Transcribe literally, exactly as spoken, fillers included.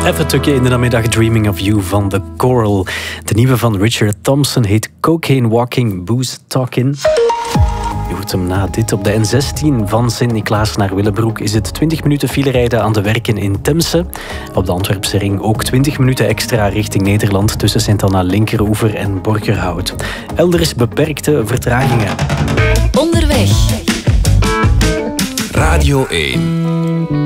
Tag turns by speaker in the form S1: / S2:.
S1: Even tukken in de namiddag Dreaming of You van The Coral. De nieuwe van Richard Thompson heet Cocaine Walking, Booze Talking. Je hoort hem na dit. Op de N zestien van Sint-Niklaas naar Willebroek is het twintig minuten filerijden aan de werken in Temse. Op de Antwerpse ring ook twintig minuten extra richting Nederland tussen Sint-Anna Linkeroever en Borgerhout. Elders beperkte vertragingen.
S2: Onderweg.
S3: Radio één.